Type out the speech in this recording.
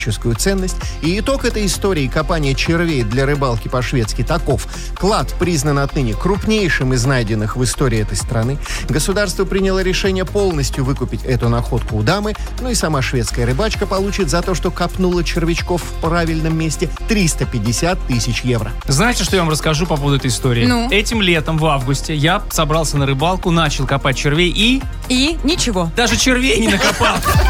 ценность. И итог этой истории копания червей для рыбалки по-шведски таков. Клад признан отныне крупнейшим из найденных в истории этой страны. Государство приняло решение полностью выкупить эту находку у дамы, ну и сама шведская рыбачка получит за то, что копнула червячков в правильном месте, 350 тысяч евро. Знаете, что я вам расскажу по поводу этой истории? Ну? Этим летом, в августе, я собрался на рыбалку, начал копать червей и... И ничего. Даже червей не накопал.